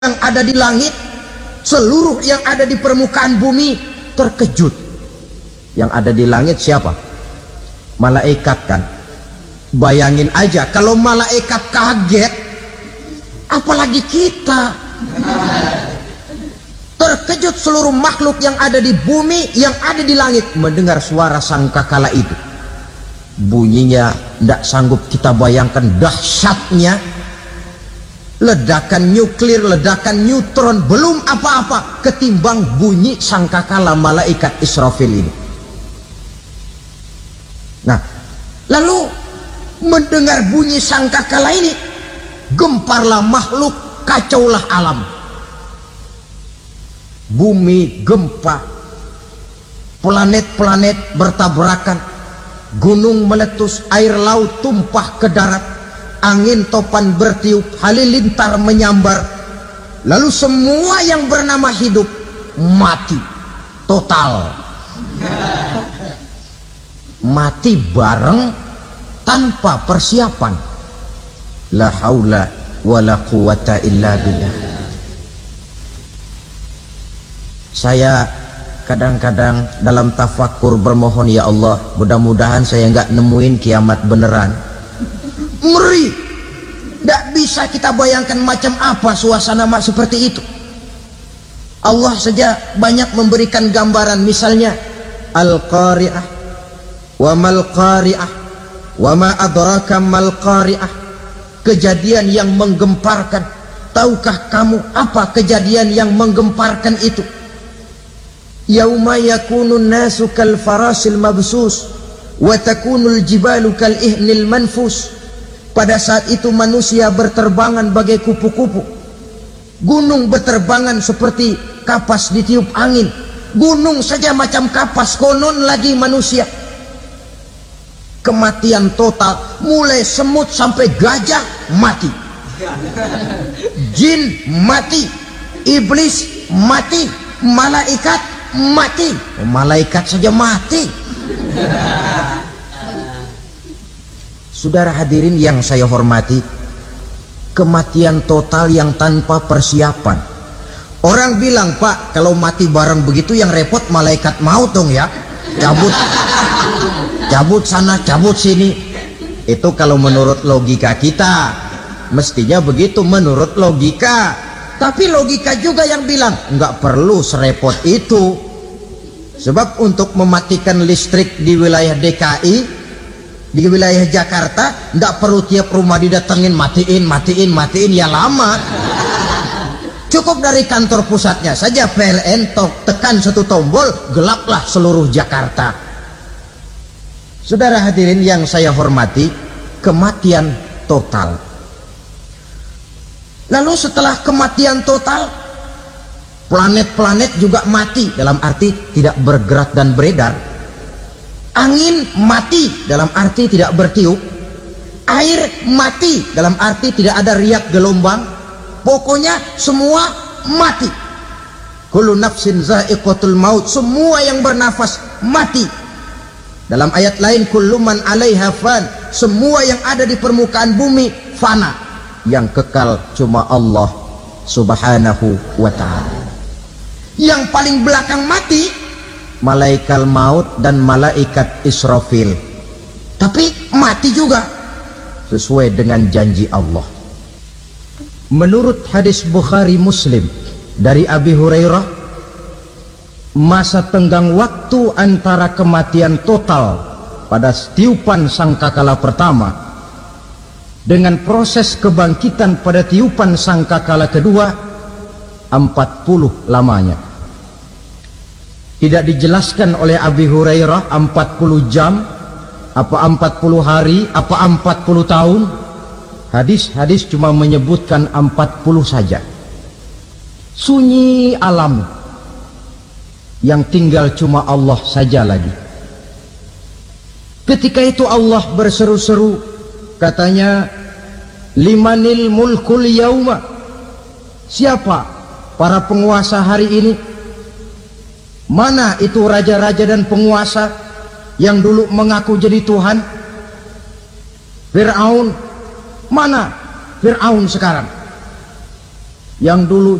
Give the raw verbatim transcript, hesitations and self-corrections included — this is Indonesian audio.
yang ada di langit, seluruh yang ada di permukaan bumi terkejut. Yang ada di langit siapa? Malaikat kan. Bayangin aja kalau malaikat kaget, apalagi kita. Terkejut seluruh makhluk yang ada di bumi, yang ada di langit mendengar suara sangkakala itu. Bunyinya tidak sanggup kita bayangkan dahsyatnya. Ledakan nuklir, ledakan neutron, belum apa-apa ketimbang bunyi sangkakala malaikat Israfil ini. Nah, lalu mendengar bunyi sangkakala ini, gemparlah makhluk, kacaulah alam. Bumi gempa, planet-planet bertabrakan, gunung meletus, air laut tumpah ke darat, angin topan bertiup, halilintar menyambar. Lalu semua yang bernama hidup mati total. Mati bareng tanpa persiapan. La haula wala quwata illa billah. Saya kadang-kadang dalam tafakur bermohon, ya Allah, mudah-mudahan saya nggak nemuin kiamat beneran. Ngeri, tidak bisa kita bayangkan macam apa suasana mak seperti itu. Allah saja banyak memberikan gambaran, misalnya Al-Qari'ah, wa mal qari'ah, wa ma adraka mal qari'ah. Kejadian yang menggemparkan. Tahukah kamu apa kejadian yang menggemparkan itu? Yauma yakunun nasu kal farasil mabsus wa takunul jibalu kal ihnil manfus. Pada saat itu manusia berterbangan bagai kupu-kupu, gunung berterbangan seperti kapas ditiup angin. Gunung saja macam kapas, konon lagi manusia. Kematian total, mulai semut sampai gajah mati, jin mati, iblis mati, malaikat mati. Malaikat saja mati. Saudara hadirin yang saya hormati, kematian total yang tanpa persiapan. Orang bilang, Pak, kalau mati bareng begitu yang repot malaikat maut dong ya. Cabut, cabut sana, cabut sini. Itu kalau menurut logika kita, mestinya begitu menurut logika. Tapi logika juga yang bilang, nggak perlu serepot itu. Sebab untuk mematikan listrik di wilayah D K I, di wilayah Jakarta, tidak perlu tiap rumah didatengin, matiin, matiin, matiin, ya lama. Cukup dari kantor pusatnya saja P L N, tekan satu tombol, gelaplah seluruh Jakarta. Saudara hadirin yang saya hormati, kematian total. Lalu setelah kematian total, planet-planet juga mati, dalam arti tidak bergerak dan beredar. Angin mati, dalam arti tidak bertiup. Air mati, dalam arti tidak ada riak gelombang. Pokoknya semua mati. Kullu nafsin za'iqatul maut, semua yang bernafas mati. Dalam ayat lain, kullu man 'alaiha fan, semua yang ada di permukaan bumi fana. Yang kekal cuma Allah Subhanahu wa ta'ala. Yang paling belakang mati malaikat maut dan malaikat Israfil, tapi mati juga sesuai dengan janji Allah. Menurut hadis Bukhari Muslim dari Abi Hurairah, masa tenggang waktu antara kematian total pada tiupan sangkakala pertama dengan proses kebangkitan pada tiupan sangkakala kedua empat puluh lamanya. Tidak dijelaskan oleh Abi Hurairah empat puluh jam, apa empat puluh hari, apa empat puluh tahun. Hadis-hadis cuma menyebutkan empat puluh saja. Sunyi alam, yang tinggal cuma Allah saja lagi. Ketika itu Allah berseru-seru, katanya, limanil mulkul yauma, siapa para penguasa hari ini? Mana itu raja-raja dan penguasa yang dulu mengaku jadi Tuhan? Fir'aun, mana Fir'aun sekarang? yang dulu